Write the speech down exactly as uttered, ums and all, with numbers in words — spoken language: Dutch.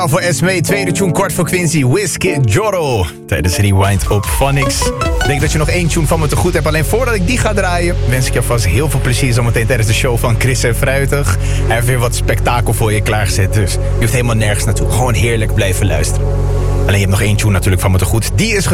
Voor Esmee, tweede tune kort voor Quincy, Wizkid Jorro. Tijdens Rewind op Phonics. Ik denk dat je nog één tune van me te goed hebt. Alleen voordat ik die ga draaien, wens ik je alvast heel veel plezier zometeen tijdens de show van Chris en Fruitig. Hij heeft weer wat spektakel voor je klaargezet, dus je hoeft helemaal nergens naartoe. Gewoon heerlijk blijven luisteren. Alleen je hebt nog één tune natuurlijk van me te goed. Die is